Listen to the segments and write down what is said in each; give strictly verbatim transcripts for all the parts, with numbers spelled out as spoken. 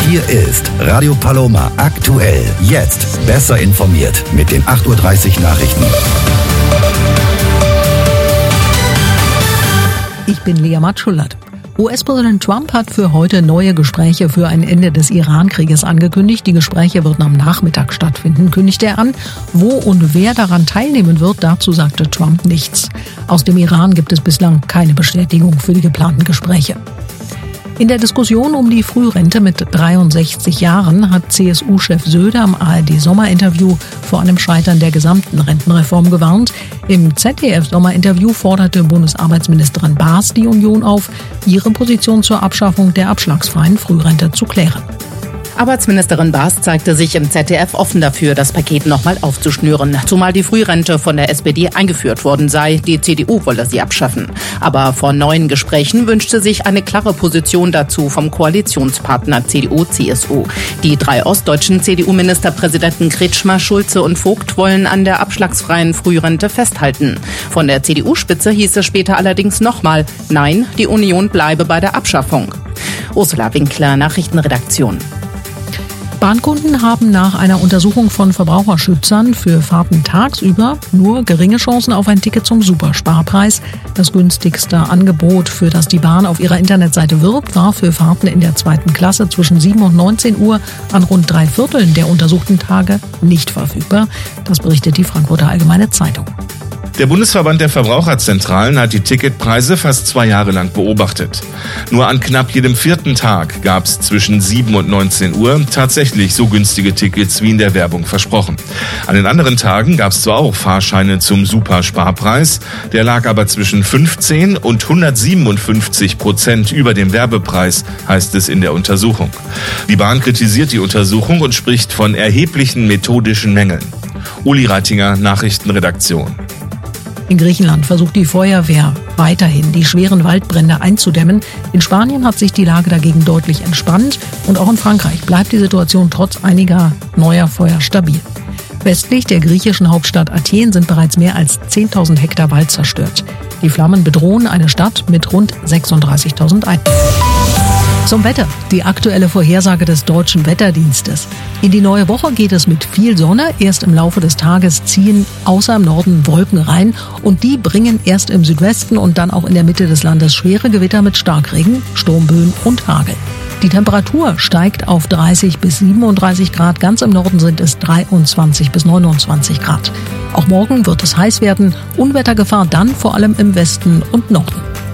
Hier ist Radio Paloma aktuell. Jetzt besser informiert mit den acht Uhr dreißig Nachrichten. Ich bin Lea Matschulat. U S-Präsident Trump hat für heute neue Gespräche für ein Ende des Iran-Krieges angekündigt. Die Gespräche würden am Nachmittag stattfinden, kündigte er an. Wo und wer daran teilnehmen wird, dazu sagte Trump nichts. Aus dem Iran gibt es bislang keine Bestätigung für die geplanten Gespräche. In der Diskussion um die Frührente mit dreiundsechzig Jahren hat C S U-Chef Söder am A R D-Sommerinterview vor einem Scheitern der gesamten Rentenreform gewarnt. Im Z D F-Sommerinterview forderte Bundesarbeitsministerin Baas die Union auf, ihre Position zur Abschaffung der abschlagsfreien Frührente zu klären. Arbeitsministerin Baas zeigte sich im Z D F offen dafür, das Paket nochmal aufzuschnüren, zumal die Frührente von der S P D eingeführt worden sei. Die C D U wolle sie abschaffen. Aber vor neuen Gesprächen wünschte sich eine klare Position dazu vom Koalitionspartner C D U C S U. Die drei ostdeutschen C D U-Ministerpräsidenten Kretschmer, Schulze und Vogt wollen an der abschlagsfreien Frührente festhalten. Von der C D U-Spitze hieß es später allerdings nochmal, nein, die Union bleibe bei der Abschaffung. Ursula Winkler, Nachrichtenredaktion. Bahnkunden haben nach einer Untersuchung von Verbraucherschützern für Fahrten tagsüber nur geringe Chancen auf ein Ticket zum Supersparpreis. Das günstigste Angebot, für das die Bahn auf ihrer Internetseite wirbt, war für Fahrten in der zweiten Klasse zwischen sieben und neunzehn Uhr an rund drei Vierteln der untersuchten Tage nicht verfügbar. Das berichtet die Frankfurter Allgemeine Zeitung. Der Bundesverband der Verbraucherzentralen hat die Ticketpreise fast zwei Jahre lang beobachtet. Nur an knapp jedem vierten Tag gab es zwischen sieben und neunzehn Uhr tatsächlich so günstige Tickets wie in der Werbung versprochen. An den anderen Tagen gab es zwar auch Fahrscheine zum Supersparpreis, der lag aber zwischen fünfzehn und hundertsiebenundfünfzig Prozent über dem Werbepreis, heißt es in der Untersuchung. Die Bahn kritisiert die Untersuchung und spricht von erheblichen methodischen Mängeln. Uli Reitinger, Nachrichtenredaktion. In Griechenland versucht die Feuerwehr weiterhin, die schweren Waldbrände einzudämmen. In Spanien hat sich die Lage dagegen deutlich entspannt und auch in Frankreich bleibt die Situation trotz einiger neuer Feuer stabil. Westlich der griechischen Hauptstadt Athen sind bereits mehr als zehntausend Hektar Wald zerstört. Die Flammen bedrohen eine Stadt mit rund sechsunddreißigtausend Einwohnern. Zum Wetter, die aktuelle Vorhersage des Deutschen Wetterdienstes. In die neue Woche geht es mit viel Sonne. Erst im Laufe des Tages ziehen außer im Norden Wolken rein und die bringen erst im Südwesten und dann auch in der Mitte des Landes schwere Gewitter mit Starkregen, Sturmböen und Hagel. Die Temperatur steigt auf dreißig bis siebenunddreißig Grad. Ganz im Norden sind es dreiundzwanzig bis neunundzwanzig Grad. Auch morgen wird es heiß werden. Unwettergefahr dann vor allem im Westen und Norden.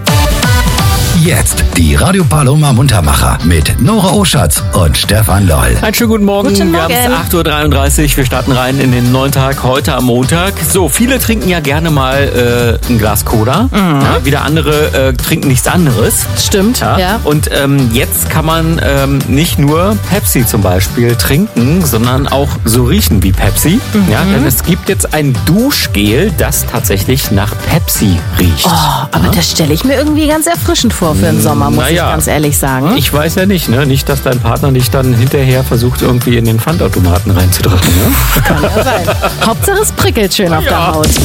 Jetzt die Radio Paloma Muntermacher mit Nora Oschatz und Stefan Loll. Einen schönen guten Morgen. Guten Wir Morgen. haben es acht Uhr dreiunddreißig. Wir starten rein in den neuen Tag heute am Montag. So, viele trinken ja gerne mal äh, ein Glas Cola. Mhm. Ja, wieder andere äh, trinken nichts anderes. Stimmt, ja. ja. Und ähm, jetzt kann man ähm, nicht nur Pepsi zum Beispiel trinken, sondern auch so riechen wie Pepsi. Mhm. Ja, denn es gibt jetzt ein Duschgel, das tatsächlich nach Pepsi riecht. Oh, aber ja? das stelle ich mir irgendwie ganz erfrischend vor für den Sommer, muss Naja. ich ganz ehrlich sagen. Ich weiß ja nicht, ne? Nicht, dass dein Partner dich dann hinterher versucht, irgendwie in den Pfandautomaten reinzudrücken. Ne? Kann ja sein. Hauptsache es prickelt schön auf Ja. der Haut.